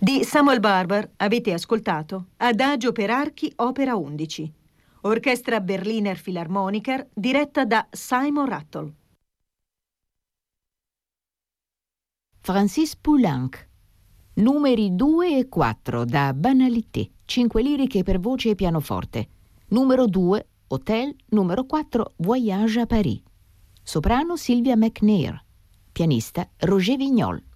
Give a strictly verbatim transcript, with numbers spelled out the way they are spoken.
Di Samuel Barber avete ascoltato Adagio per archi, opera undici. Orchestra Berliner Philharmoniker diretta da Simon Rattle. Francis Poulenc. Numeri due e quattro da Banalité, cinque liriche per voce e pianoforte. Numero due, Hotel. Numero quattro, Voyage à Paris. Soprano Sylvia McNair. Pianista Roger Vignol.